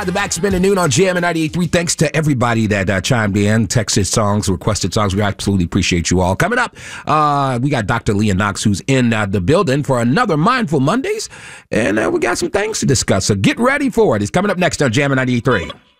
The backspin at noon on Jam and 98.3. Thanks to everybody that chimed in, texted songs, requested songs. We absolutely appreciate you all. Coming up, we got Dr. Leah Knox, who's in the building for another Mindful Mondays, and we got some things to discuss. So get ready for it. It's coming up next on Jam and 98.3.